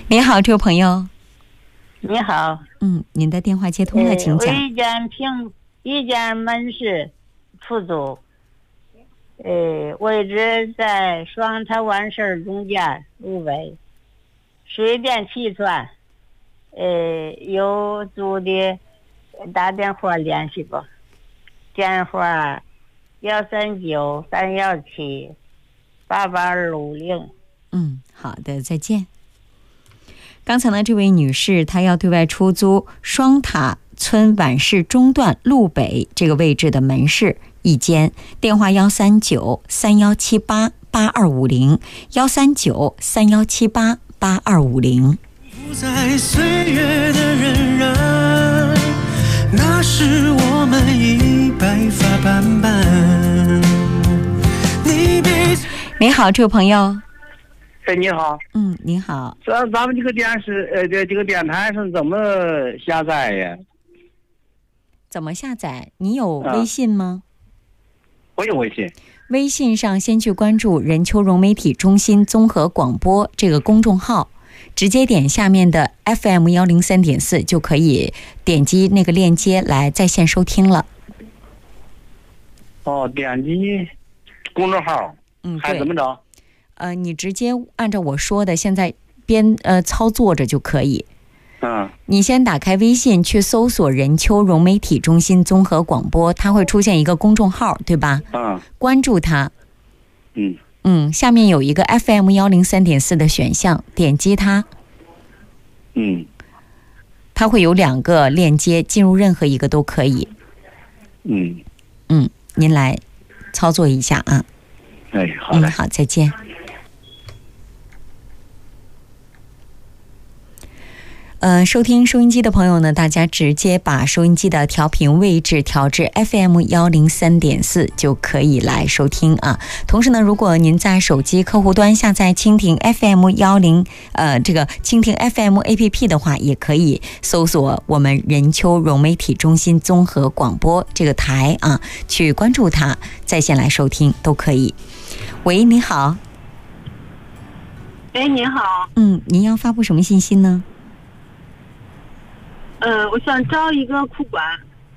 你好，这位朋友。 你好。 您的电话接通了，请讲。 一间门市出租，位置在双塔完事中间路北，水电齐全。有租的打电话联系过，电话139-317-8850。 好的，再见。刚才呢，这位女士她要对外出租双塔村晚市中段路北这个位置的门市一间，电话139-3178-8250，139-3178-8250。 不再岁月的荏苒，那时我们已白发斑斑。 你好，这位朋友。 你好。 你好。 咱们这个电视，这个电台是怎么下载呀？ 怎么下载？你有微信吗？ 我有微信。 微信上先去关注任丘融媒体中心综合广播这个公众号，直接点下面的 FM103.4 就可以点击那个链接来在线收听了。 点击公众号。还怎么着？ 你直接按照我说的现在操作着就可以。你先打开微信去搜索任丘融媒体中心综合广播，它会出现一个公众号，对吧？关注它。下面有一个 FM103.4 的选项，点击它。它会有2个链接，进入任何一个都可以。您来操作一下啊。 好的。 好，再见。收听收音机的朋友呢，大家直接把收音机的调频位置调至 FM103.4 就可以来收听啊。同时呢，如果您在手机客户端下载蜻蜓 FM10这个蜻蜓 FM APP 的话，也可以搜索我们任丘融媒体中心综合广播这个台啊，去关注它，在线来收听都可以。喂，你好。 你好。 您要发布什么信息呢？ 我想找一个库管。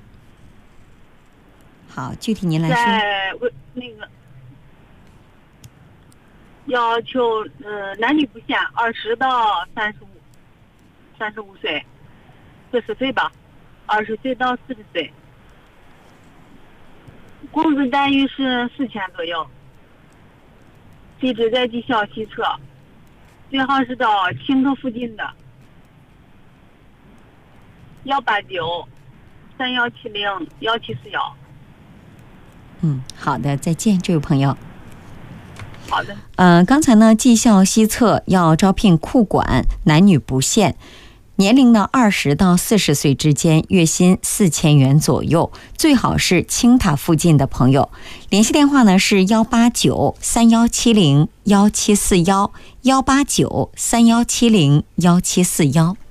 好，具体您来说。 在那个要求男女不限，20到35岁，40岁吧，20岁到40岁，工资待遇是4000左右，地址在技校西侧，最好是到青头附近的。189-3170-1741。 好的，再见，这位朋友。 好的。 刚才呢，技校西侧要招聘库管，男女不限，年龄呢20到40岁之间，月薪4000元左右，最好是青塔附近的朋友。联系电话呢是189-3170-1741，189-3170-1741。